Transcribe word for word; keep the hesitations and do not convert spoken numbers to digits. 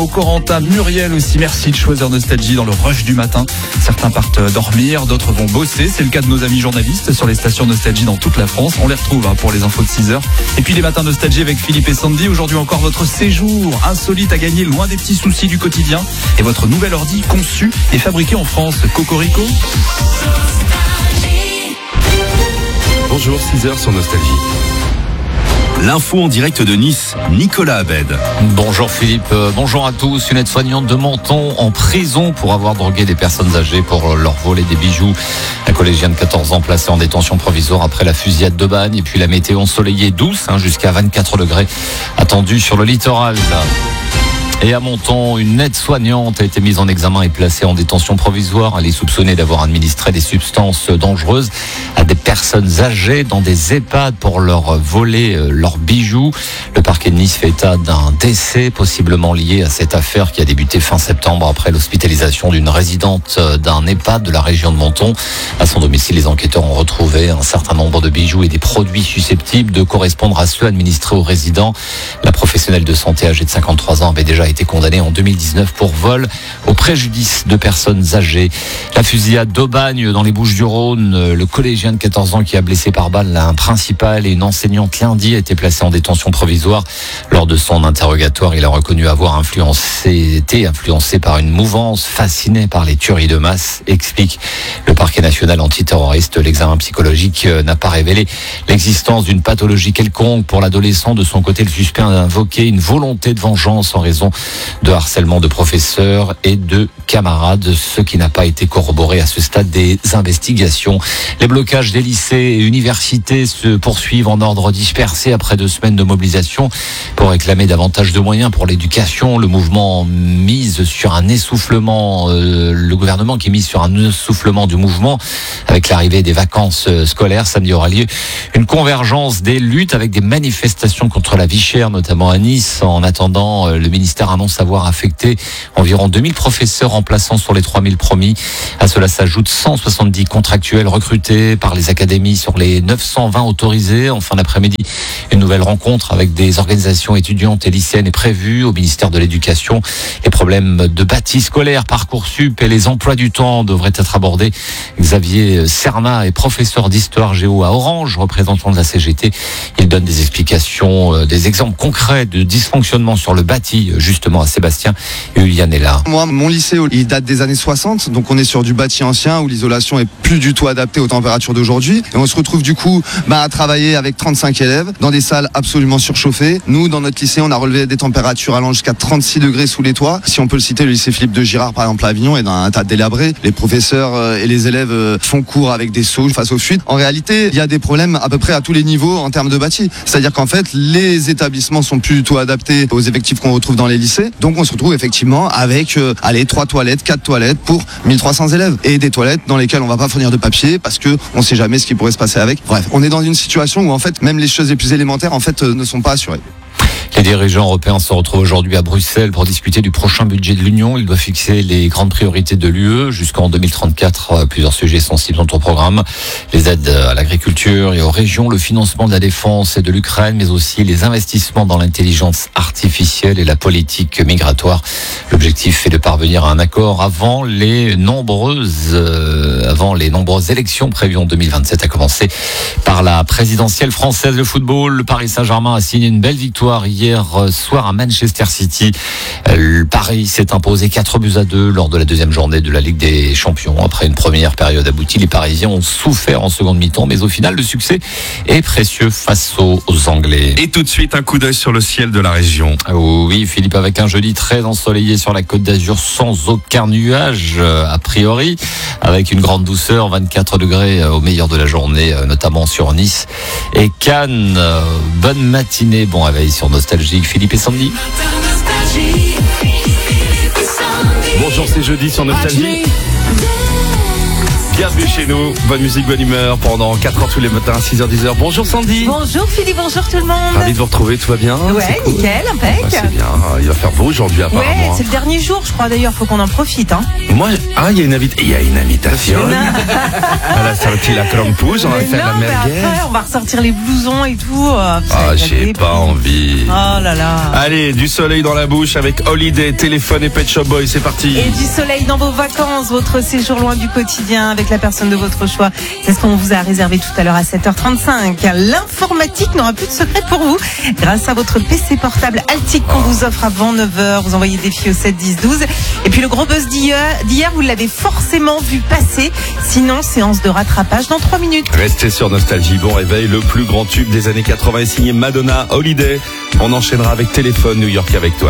Au Corentin, Muriel aussi, merci de choisir Nostalgie dans le rush du matin. Certains partent dormir, d'autres vont bosser. C'est le cas de nos amis journalistes sur les stations Nostalgie dans toute la France. On les retrouve hein, pour les infos de six heures. Et puis les matins Nostalgie avec Philippe et Sandy. Aujourd'hui encore votre séjour insolite à gagner loin des petits soucis du quotidien. Et votre nouvel ordi conçu et fabriqué en France. Cocorico. Bonjour, six heures sur Nostalgie. L'info en direct de Nice, Nicolas Abed. Bonjour Philippe, euh, bonjour à tous. Une aide-soignante de Menton en prison pour avoir drogué des personnes âgées pour leur voler des bijoux. La collégienne de quatorze ans placée en détention provisoire après la fusillade de Bagne. Et puis la météo ensoleillée douce, hein, jusqu'à vingt-quatre degrés attendue sur le littoral. Et à Menton, une aide-soignante a été mise en examen et placée en détention provisoire. Elle est soupçonnée d'avoir administré des substances dangereuses à des personnes âgées dans des EHPAD pour leur voler leurs bijoux. Le parquet de Nice fait état d'un décès possiblement lié à cette affaire qui a débuté fin septembre après l'hospitalisation d'une résidente d'un EHPAD de la région de Menton. À son domicile, les enquêteurs ont retrouvé un certain nombre de bijoux et des produits susceptibles de correspondre à ceux administrés aux résidents. La professionnelle de santé âgée de cinquante-trois ans avait déjà été condamné en deux mille dix-neuf pour vol au préjudice de personnes âgées. La fusillade d'Aubagne dans les Bouches-du-Rhône, le collégien de quatorze ans qui a blessé par balle un principal et une enseignante lundi a été placé en détention provisoire. Lors de son interrogatoire, il a reconnu avoir influencé, été influencé par une mouvance fasciné par les tueries de masse, explique le parquet national antiterroriste. L'examen psychologique n'a pas révélé l'existence d'une pathologie quelconque pour l'adolescent. De son côté, le suspect a invoqué une volonté de vengeance en raison de harcèlement de professeurs et de camarades, ce qui n'a pas été corroboré à ce stade des investigations. Les blocages des lycées et universités se poursuivent en ordre dispersé après deux semaines de mobilisation pour réclamer davantage de moyens pour l'éducation. Le mouvement mise sur un essoufflement, euh, le gouvernement qui mise sur un essoufflement du mouvement avec l'arrivée des vacances scolaires. Samedi aura lieu une convergence des luttes avec des manifestations contre la vie chère, notamment à Nice. En attendant, le ministère annonce avoir affecté environ deux mille professeurs remplaçants sur les trois mille promis. À cela s'ajoutent cent soixante-dix contractuels recrutés par les académies sur les neuf cent vingt autorisés. En fin d'après-midi, une nouvelle rencontre avec des organisations étudiantes et lycéennes est prévue au ministère de l'Éducation. Les problèmes de bâti scolaire, Parcoursup et les emplois du temps devraient être abordés. Xavier Serna est professeur d'histoire géo à Orange, représentant de la C G T. Il donne des explications, des exemples concrets de dysfonctionnement sur le bâti, justement à Sébastien. Et Juliane est là. Moi, mon lycée, il date des années soixante, donc on est sur du bâti ancien où l'isolation est plus du tout adaptée aux températures d'aujourd'hui. Et on se retrouve du coup bah, à travailler avec trente-cinq élèves dans des salles absolument surchauffées. Nous, dans notre lycée, on a relevé des températures allant jusqu'à trente-six degrés sous les toits. Si on peut le citer, le lycée Philippe de Girard, par exemple, à Avignon, est dans un tas délabré. Les professeurs et les élèves font cours avec des seaux face aux fuites. En réalité, il y a des problèmes à peu près à tous les niveaux en termes de bâti. C'est-à-dire qu'en fait, les établissements sont plus du tout adaptés aux effectifs qu'on retrouve dans les lycées. Donc on se retrouve effectivement avec euh, allez, trois toilettes, quatre toilettes pour mille trois cents élèves et des toilettes dans lesquelles on va pas fournir de papier parce que on sait jamais ce qui pourrait se passer avec. Bref, on est dans une situation où en fait même les choses les plus élémentaires en fait euh, ne sont pas assurées. Les dirigeants européens se retrouvent aujourd'hui à Bruxelles pour discuter du prochain budget de l'Union. Ils doivent fixer les grandes priorités de l'U E jusqu'en deux mille trente-quatre. Plusieurs sujets sensibles sont au programme. Les aides à l'agriculture et aux régions, le financement de la défense et de l'Ukraine, mais aussi les investissements dans l'intelligence artificielle et la politique migratoire. L'objectif est de parvenir à un accord avant les nombreuses, euh, avant les nombreuses élections prévues en deux mille vingt-sept, à commencer par la présidentielle française. Le football, le Paris Saint-Germain a signé une belle victoire hier soir à Manchester City. Le Paris s'est imposé quatre buts à deux lors de la deuxième journée de la Ligue des Champions. Après une première période aboutie, les Parisiens ont souffert en seconde mi-temps, mais au final, le succès est précieux face aux Anglais. Et tout de suite, un coup d'œil sur le ciel de la région. Oui, Philippe, avec un jeudi très ensoleillé sur la Côte d'Azur, sans aucun nuage, a priori, avec une grande douceur, vingt-quatre degrés au meilleur de la journée, notamment sur Nice et Cannes. Bonne matinée, bon réveil sur Nostalgie. Philippe et Sandy. Bonjour, c'est jeudi sur Nostalgie. Bienvenue chez nous. Bonne musique, bonne humeur pendant quatre heures tous les matins à six heures dix heures. Bonjour Sandy. Bonjour Philippe, bonjour tout le monde. Ravi de vous retrouver, tout va bien? Ouais, cool. Nickel, impec. Bah, c'est bien, il va faire beau aujourd'hui apparemment. Ouais, c'est le dernier jour je crois d'ailleurs, faut qu'on en profite. Hein. Moi, ah, il y a une invitation. Il y a une invitation. Elle a sorti la crampouge, on va mais faire non, la merguez. mais après, on va ressortir les blousons et tout. Ah, j'ai pas envie. Oh là là. Allez, du soleil dans la bouche avec Holiday, Téléphone et Pet Shop Boy, c'est parti. Et du soleil dans vos vacances, votre séjour loin du quotidien avec la personne de votre choix. C'est ce qu'on vous a réservé tout à l'heure à sept heures trente-cinq. L'informatique n'aura plus de secret pour vous. Grâce à votre P C portable Altic qu'on vous offre avant neuf heures, vous envoyez défi au sept dix douze. Et puis le gros buzz d'hier, d'hier vous l'avez forcément vu passer. Sinon, séance de rattrapage dans trois minutes. Restez sur Nostalgie, bon réveil, le plus grand tube des années quatre-vingts est signé Madonna, Holiday. On enchaînera avec Téléphone, New York avec toi.